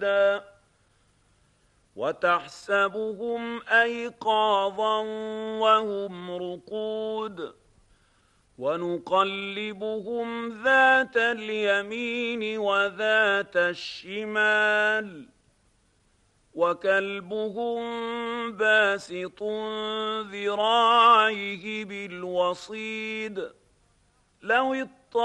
وتحسبهم أيقاظا وهم رقود ونقلبهم ذات اليمين وذات الشمال وكلبهم باسط ذراعيه بالوصيد لو